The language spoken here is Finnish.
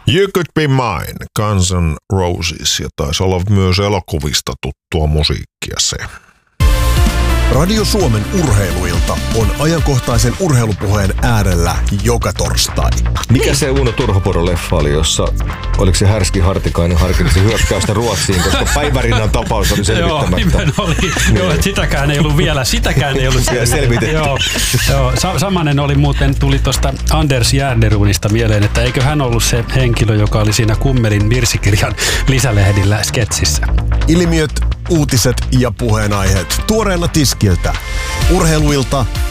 You Could Be Mine, Guns N' Roses, ja taisi olla myös elokuvista tuttua musiikkia se. Radio Suomen urheiluilta on ajankohtaisen urheilupuheen äärellä joka torstai. Mikä se Uno Turhopodon leffa oli, jossa oliko se Härski Hartikainen harkitsi hyökkäystä Ruotsiin, koska Päivärinnan tapaus oli selvittämättä. Joo, nimen oli. Joo, että sitäkään ei ollut selvitetty. Joo, samanen oli muuten, tuli tuosta Anders Järnerunista mieleen, että eikö hän ollut se henkilö, joka oli siinä Kummelin virsikirjan lisälehdillä sketsissä. Ilmiöt, uutiset ja puheenaiheet tuoreena tiskiltä. Urheiluilta